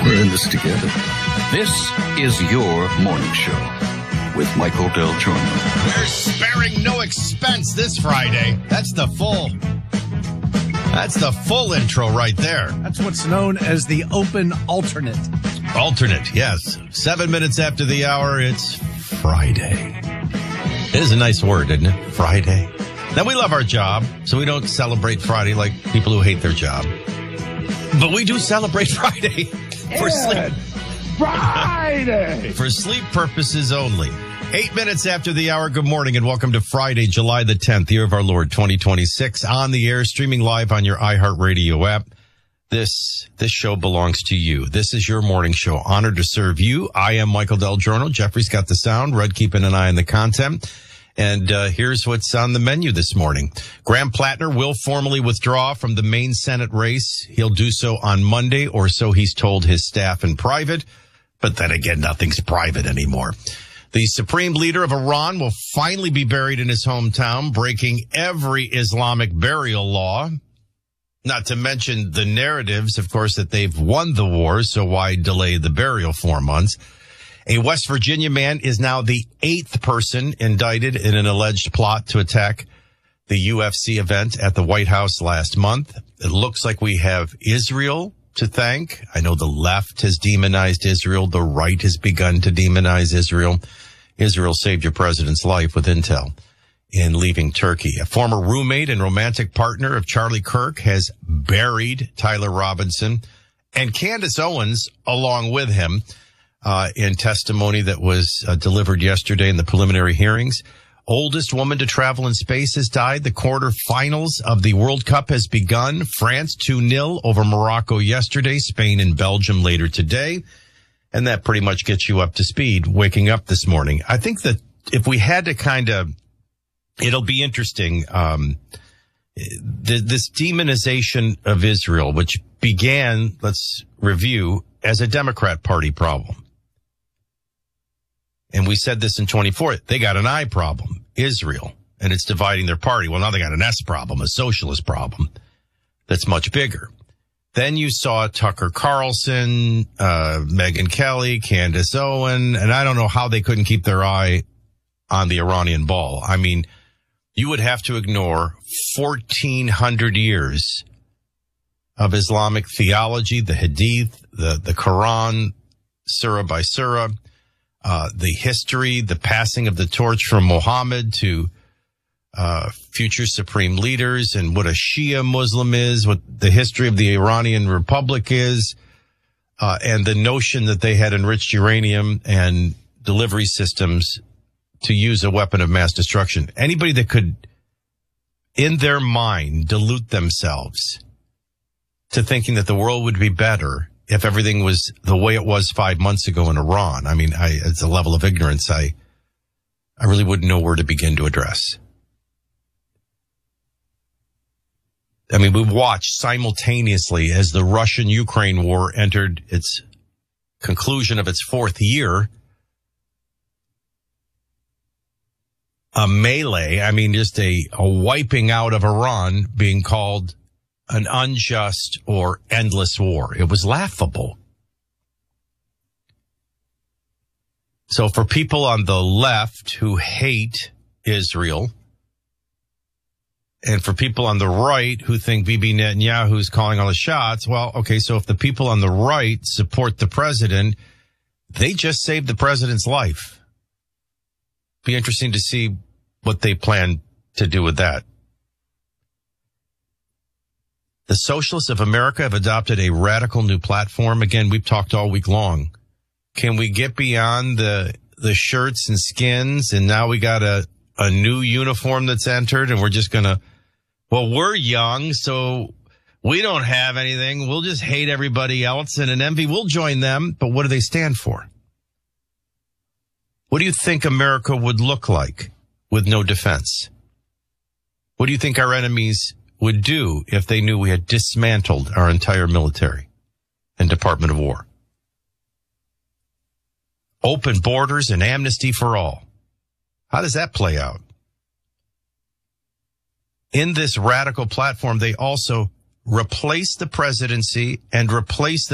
We're in this together. This is your morning show with Michael Del Giorno. We're sparing no expense this Friday. That's the full intro right there. That's what's known as the open alternate. Alternate, yes. 7 minutes after the hour, it's Friday. It is a nice word, isn't it? Friday. Now, we love our job, so we don't celebrate Friday like people who hate their job. But we do celebrate Friday for sleep. Friday! For sleep purposes only. 8 minutes after the hour, good morning and welcome to Friday, July the 10th, year of our Lord, 2026. On the air, streaming live on your iHeartRadio app. This show belongs to you. This is your morning show. Honored to serve you. I am Michael Del Giorno. Jeffrey's got the sound. Red keeping an eye on the content. And here's what's on the menu this morning. Graham Plattner will formally withdraw from the Maine Senate race. He'll do so on Monday, or so he's told his staff in private. But then again, nothing's private anymore. The supreme leader of Iran will finally be buried in his hometown, breaking every Islamic burial law. Not to mention the narratives, of course, that they've won the war, so why delay the burial 4 months? A West Virginia man is now the 8th person indicted in an alleged plot to attack the UFC event at the White House last month. It looks like we have Israel to thank. I know the left has demonized Israel. The right has begun to demonize Israel. Israel saved your president's life with intel in leaving Turkey. A former roommate and romantic partner of Charlie Kirk has buried Tyler Robinson and Candace Owens along with him in testimony that was delivered yesterday in the preliminary hearings. Oldest woman to travel in space has died. The quarterfinals of the World Cup has begun. France 2-0 over Morocco yesterday. Spain and Belgium later today. And that pretty much gets you up to speed waking up this morning. I think that if we had to it'll be interesting. This demonization of Israel, which began, let's review, as a Democrat Party problem. And we said this in 24. They got an I problem, Israel, and it's dividing their party. Well, now they got an S problem, a socialist problem that's much bigger. Then you saw Tucker Carlson, Megyn Kelly, Candace Owen, and I don't know how they couldn't keep their eye on the Iranian ball. I mean, you would have to ignore 1,400 years of Islamic theology, the Hadith, the Quran, surah by surah, the history, the passing of the torch from Muhammad to future supreme leaders, and what a Shia Muslim is, what the history of the Iranian Republic is, and the notion that they had enriched uranium and delivery systems to use a weapon of mass destruction. Anybody that could, in their mind, delude themselves to thinking that the world would be better if everything was the way it was 5 months ago in Iran. I mean, it's a level of ignorance I really wouldn't know where to begin to address. I mean, we watched simultaneously as the Russian-Ukraine war entered its conclusion of its 4th year, a melee, I mean, just a wiping out of Iran being called an unjust or endless war. It was laughable. So for people on the left who hate Israel, and for people on the right who think Bibi Netanyahu's calling all the shots, well, okay, so if the people on the right support the president, they just saved the president's life. Be interesting to see what they plan to do with that. The Socialists of America have adopted a radical new platform. Again, we've talked all week long. Can we get beyond the shirts and skins, and now we got a new uniform that's entered, and we're just going to, well, we're young, so we don't have anything. We'll just hate everybody else, and in envy, we'll join them. But what do they stand for? What do you think America would look like with no defense? What do you think our enemies would do if they knew we had dismantled our entire military and Department of War? Open borders and amnesty for all. How does that play out? In this radical platform, they also replace the presidency and replace the